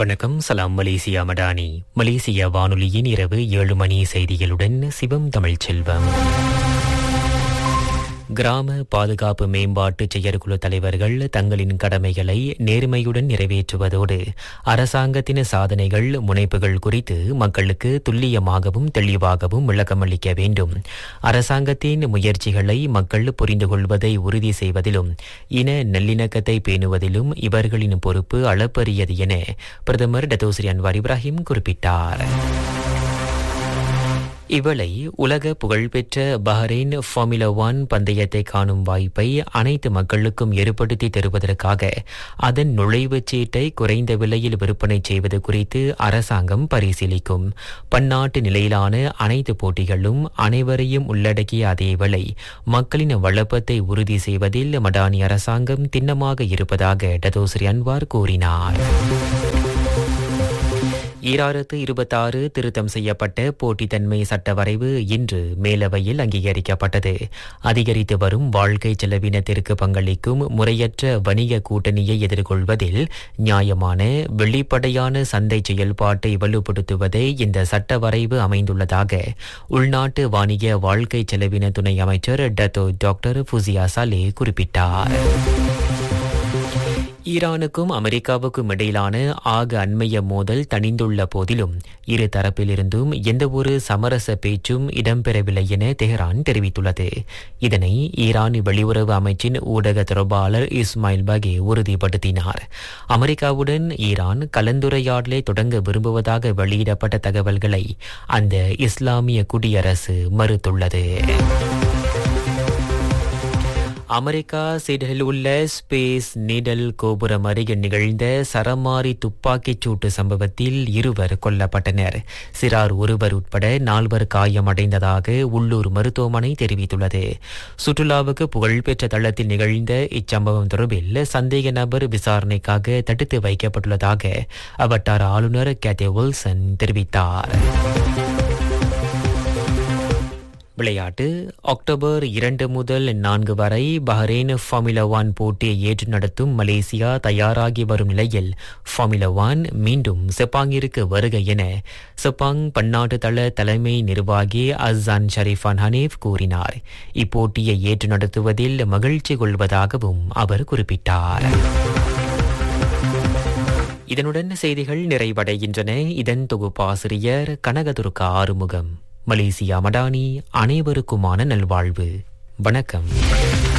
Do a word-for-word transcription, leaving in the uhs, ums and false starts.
வணக்கம். சலாம் Malaysia Madani. Malaysia வானொலியின் இரவு ஏழு மணி செய்திகளுடன் சிவம் தமிழ் செல்வம். கிராம பாதுகாப்பு மேம்பாட்டு செயற்குழு தலைவர்கள் தங்களின் கடமைகளை நேர்மையுடன் நிறைவேற்றுவதோடு அரசாங்கத்தின் சாதனைகள் முனைப்புகள் குறித்து மக்களுக்கு துல்லியமாகவும் தெளிவாகவும் விளக்கமளிக்க வேண்டும். அரசாங்கத்தின் முயற்சிகளை மக்கள் புரிந்து கொள்வதை உறுதி செய்வதிலும் இன நல்லிணக்கத்தை பேணுவதிலும் இவர்களின் பொறுப்பு அளப்பரியது என பிரதமர் டத்தோஸ்ரீ அன்வார் இப்ராஹிம் குறிப்பிட்டார். இவளை உலக புகழ்பெற்ற பஹ்ரைன் ஃபார்முலா ஒன் பந்தயத்தை காணும் வாய்ப்பை அனைத்து மக்களுக்கும் ஏற்படுத்தி தருவதற்காக அதன் நுழைவுச் சீட்டை குறைந்த விலையில் விற்பனை செய்வது குறித்து அரசாங்கம் பரிசீலிக்கும். பன்னாட்டு நிலையிலான அனைத்து போட்டிகளும் அனைவரையும் உள்ளடக்கிய அதேவேளை மக்களின் வளப்பத்தை உறுதி செய்வதில் மடானி அரசாங்கம் திண்ணமாக இருப்பதாக டத்தோஸ்ரீ அன்வார் கூறினார். ஈராயிரத்து இருபத்தாறு திருத்தம் செய்யப்பட்ட போட்டித்தன்மை சட்ட வரைவு இன்று மேலவையில் அங்கீகரிக்கப்பட்டது. அதிகரித்து வரும் வாழ்க்கை செலவினத்திற்கு பங்களிக்கும் முறையற்ற வணிக கூட்டணியை எதிர்கொள்வதில் நியாயமான வெளிப்படையான சந்தை செயல்பாட்டை வலுப்படுத்துவதே இந்த சட்ட வரைவு அமைந்துள்ளதாக உள்நாட்டு வாணிக வாழ்க்கை செலவின துணை அமைச்சர் டத்தோ டாக்டர் ஃபுசியா சாலே குறிப்பிட்டார். ஈரானுக்கும் அமெரிக்காவுக்கும் இடையிலான ஆக அண்மைய மோதல் தணிந்துள்ள போதிலும் இரு தரப்பிலிருந்தும் எந்தவொரு சமரச பேச்சும் இடம்பெறவில்லை என தெஹ்ரான் தெரிவித்துள்ளது. இதனை ஈரான் வெளியுறவு அமைச்சின் ஊடக தொடர்பாளர் இஸ்மாயில் பகே உறுதிப்படுத்தினார். அமெரிக்காவுடன் ஈரான் கலந்துரையாடலை தொடங்க விரும்புவதாக வெளியிடப்பட்ட தகவல்களை அந்த இஸ்லாமிய குடியரசு மறுத்துள்ளது. அமெரிக்கா சிட்னியில் உள்ள ஸ்பேஸ் நீடல் கோபுரம் அருகே நிகழ்ந்த சரமாரி துப்பாக்கிச் சூட்டு சம்பவத்தில் இருவர் கொல்லப்பட்டனர். சிறார் ஒருவர் உட்பட நால்வர் காயமடைந்ததாக உள்ளூர் மருத்துவமனை தெரிவித்துள்ளது. சுற்றுலாவுக்கு புகழ்பெற்ற தளத்தில் நிகழ்ந்த இச்சம்பவம் தொடர்பில் சந்தேக நபர் விசாரணைக்காக தடுத்து வைக்கப்பட்டுள்ளதாக அவட்டார ஆளுநர் கேத்தே வில்சன் தெரிவித்தார். விளையாட்டு. அக்டோபர் இரண்டு முதல் நான்கு வரை பஹ்ரைன் ஃபார்முலா ஒன் போட்டியை ஏற்று நடத்தும் மலேசியா தயாராகி வரும் நிலையில் ஃபார்முலா ஒன் மீண்டும் செப்பாங்கிற்கு வருக என செப்பாங் பன்னாட்டு தள தலைமை நிர்வாகி அஸ்ஸான் ஷரீஃபான் ஹனீஃப் கூறினார். இப்போட்டியை ஏற்று நடத்துவதில் மகிழ்ச்சி கொள்வதாகவும் அவர் குறிப்பிட்டார். இதனுடன் செய்திகள் நிறைவடைகின்றன. இதன் தொகுப்பாசிரியர் கனகதுர்கா ஆறுமுகம். மலேசியா மடானி. அனைவருக்குமான நல்வாழ்வு. வணக்கம்.